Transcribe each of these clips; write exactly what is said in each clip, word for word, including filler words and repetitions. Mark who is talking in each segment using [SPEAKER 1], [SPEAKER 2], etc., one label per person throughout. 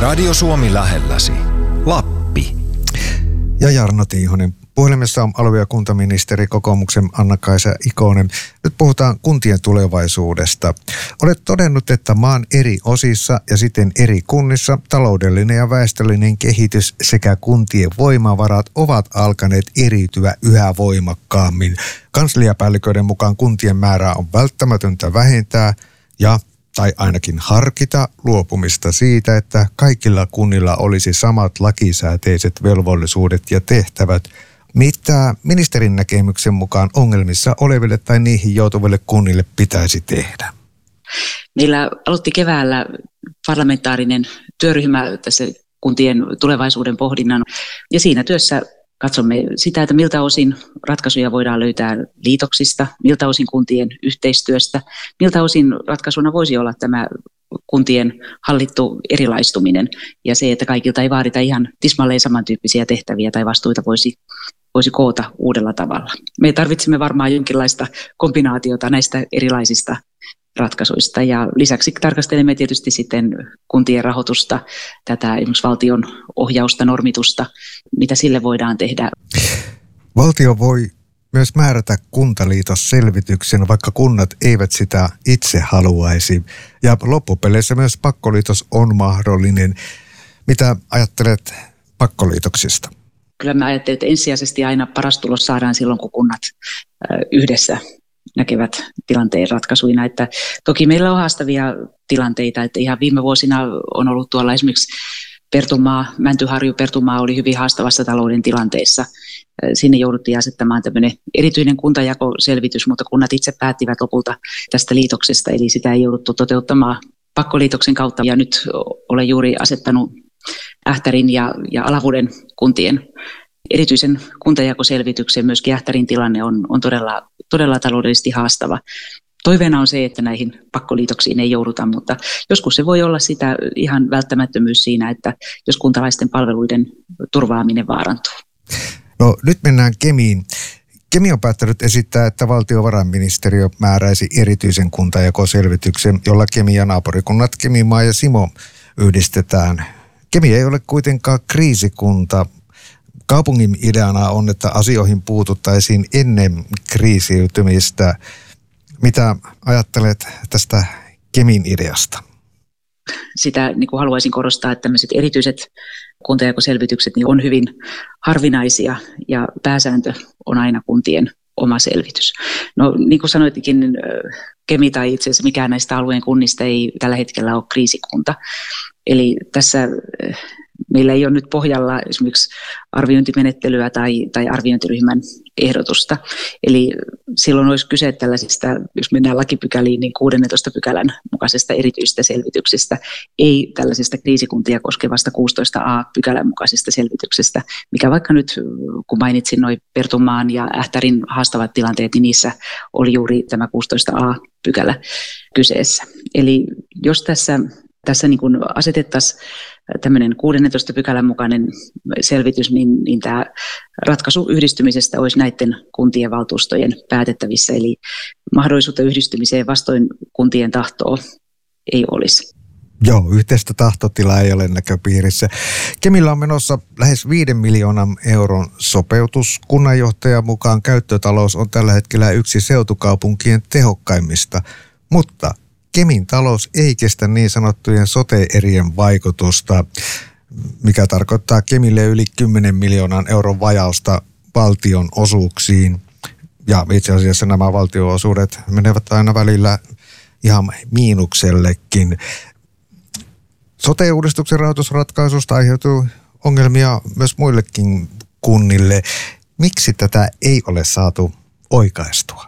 [SPEAKER 1] Radio Suomi lähelläsi. Lappi.
[SPEAKER 2] Ja Jarno Tiihonen. Puhelimessa on alue- ja kuntaministeri kokoomuksen Anna-Kaisa Ikonen. Nyt puhutaan kuntien tulevaisuudesta. Olet todennut, että maan eri osissa ja sitten eri kunnissa taloudellinen ja väestöllinen kehitys sekä kuntien voimavarat ovat alkaneet eriytyä yhä voimakkaammin. Kansliapäälliköiden mukaan kuntien määrää on välttämätöntä vähentää ja tai ainakin harkita luopumista siitä, että kaikilla kunnilla olisi samat lakisääteiset velvollisuudet ja tehtävät. Mitä ministerin näkemyksen mukaan ongelmissa oleville tai niihin joutuville kunnille pitäisi tehdä?
[SPEAKER 3] Meillä aloitti keväällä parlamentaarinen työryhmä tässä kuntien tulevaisuuden pohdinnan ja siinä työssä katsomme sitä, että miltä osin ratkaisuja voidaan löytää liitoksista, miltä osin kuntien yhteistyöstä, miltä osin ratkaisuna voisi olla tämä kuntien hallittu erilaistuminen ja se, että kaikilta ei vaadita ihan tismalleen samantyyppisiä tehtäviä tai vastuita voisi, voisi koota uudella tavalla. Me tarvitsemme varmaan jonkinlaista kombinaatiota näistä erilaisista ratkaisuista ja lisäksi tarkastelemme tietysti sitten kuntien rahoitusta, tätä esimerkiksi valtion ohjausta, normitusta, mitä sille voidaan tehdä.
[SPEAKER 2] Valtio voi myös määrätä kuntaliitosselvityksen, vaikka kunnat eivät sitä itse haluaisi. Ja loppupeleissä myös pakkoliitos on mahdollinen. Mitä ajattelet pakkoliitoksista?
[SPEAKER 3] Kyllä mä ajattelen, että ensisijaisesti aina paras tulos saadaan silloin, kun kunnat yhdessä näkevät tilanteen ratkaisuina. Että toki meillä on haastavia tilanteita, että ihan viime vuosina on ollut tuolla esimerkiksi Pertunmaa, Mäntyharju, Pertunmaa oli hyvin haastavassa talouden tilanteessa. Sinne jouduttiin asettamaan tämmöinen erityinen kuntajakoselvitys, mutta kunnat itse päättivät lopulta tästä liitoksesta, eli sitä ei jouduttu toteuttamaan pakkoliitoksen kautta. Ja nyt olen juuri asettanut Ähtärin ja, ja Alavuden kuntien erityisen kuntajakoselvityksen. Myöskin Ähtärin tilanne on, on todella, todella taloudellisesti haastava. Toiveena on se, että näihin pakkoliitoksiin ei jouduta, mutta joskus se voi olla sitä ihan välttämättömyys siinä, että jos kuntalaisten palveluiden turvaaminen vaarantuu.
[SPEAKER 2] No nyt mennään Kemiin. Kemi on päättänyt esittää, että valtiovarainministeriö määräisi erityisen kuntajakoselvityksen, jolla Kemi ja naapurikunnat Kemimaa ja Simo yhdistetään. Kemi ei ole kuitenkaan kriisikunta. Kaupungin ideana on, että asioihin puututtaisiin ennen kriisiytymistä. Mitä ajattelet tästä Kemin ideasta?
[SPEAKER 3] Sitä niin kuin haluaisin korostaa, että tämmöiset erityiset kuntajakoselvitykset niin on hyvin harvinaisia ja pääsääntö on aina kuntien oma selvitys. No niin kuin sanoitkin, niin Kemi tai itse asiassa mikään näistä alueen kunnista ei tällä hetkellä ole kriisikunta. Eli tässä meillä ei ole nyt pohjalla esimerkiksi arviointimenettelyä tai, tai arviointiryhmän ehdotusta. Eli silloin olisi kyse tällaisista, jos mennään lakipykäliin, niin kuudennentoista pykälän mukaisesta erityisestä selvityksestä, ei tällaisesta kriisikuntia koskevasta kuusitoista a pykälän mukaisesta selvityksestä, mikä vaikka nyt, kun mainitsin noin Pertunmaan ja Ähtärin haastavat tilanteet, niin niissä oli juuri tämä kuusitoista a pykälä kyseessä. Eli jos tässä Tässä niin kuin asetettaisiin tämmöinen kuudennentoista pykälän mukainen selvitys, niin, niin tämä ratkaisu yhdistymisestä olisi näiden kuntien valtuustojen päätettävissä. Eli mahdollisuutta yhdistymiseen vastoin kuntien tahtoa ei olisi.
[SPEAKER 2] Joo, yhteistä tahtotilaa ei ole näköpiirissä. Kemillä on menossa lähes viiden miljoonan euron sopeutus. Kunnanjohtajan mukaan käyttötalous on tällä hetkellä yksi seutukaupunkien tehokkaimmista, mutta Kemin talous ei kestä niin sanottujen sote-erien vaikutusta, mikä tarkoittaa Kemille yli kymmenen miljoonan euron vajausta valtion osuuksiin. Ja itse asiassa nämä valtionosuudet menevät aina välillä ihan miinuksellekin. Sote-uudistuksen rahoitusratkaisusta aiheutuu ongelmia myös muillekin kunnille. Miksi tätä ei ole saatu oikaistua?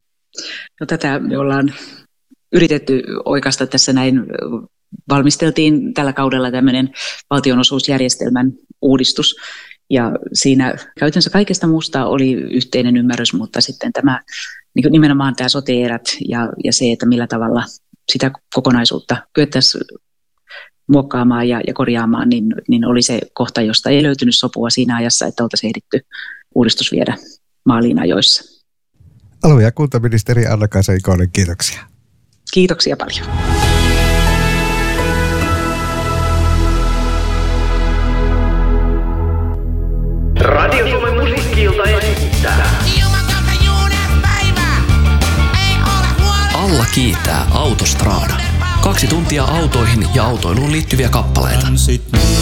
[SPEAKER 3] No tätä me ollaan yritetty oikaista tässä näin. Valmisteltiin tällä kaudella tämmöinen valtionosuusjärjestelmän uudistus ja siinä käytännössä kaikesta muusta oli yhteinen ymmärrys, mutta sitten tämä niin nimenomaan tämä sote-erät ja, ja se, että millä tavalla sitä kokonaisuutta kyettäisiin muokkaamaan ja, ja korjaamaan, niin, niin oli se kohta, josta ei löytynyt sopua siinä ajassa, että oltaisiin ehditty uudistus viedä maaliin ajoissa.
[SPEAKER 2] Alue- ja kuntaministeri Anna-Kaisa Ikonen, kiitoksia.
[SPEAKER 3] Kiitoksia paljon.
[SPEAKER 4] kiittää Autostrada. Kaksi tuntia autoihin ja autoiluun liittyviä kappaleita.